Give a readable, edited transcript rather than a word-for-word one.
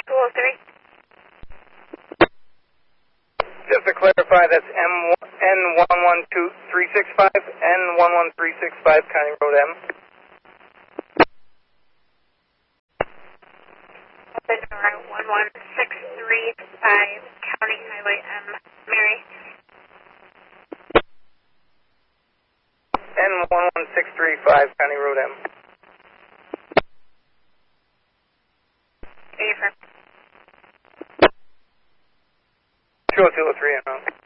Just to clarify, that's N11365, N11365, County Road M. Lenora 11635, County Highway M, Mary. N11635, County Road M. Ava. 20203 and on.